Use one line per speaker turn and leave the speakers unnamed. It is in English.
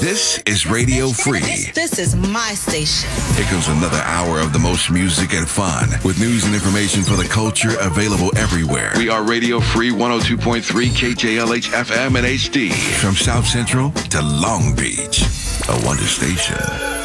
This is Radio Free.
This is my station.
Here comes another hour of the most music and fun with news and information for the culture available everywhere. We are Radio Free 102.3 KJLH FM and HD. From South Central to Long Beach, a wonder station.